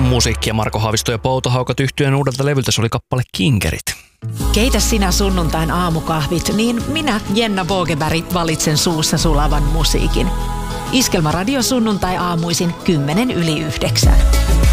Musiikkia Marko Haavisto ja Pouto Haukat yhtyeen uudelta levyltä, se oli kappale Kinkerit. Keitä sinä sunnuntain aamukahvit, niin minä, Jenna Bogeberg, valitsen suussa sulavan musiikin. Iskelmäradio sunnuntai aamuisin 8:10.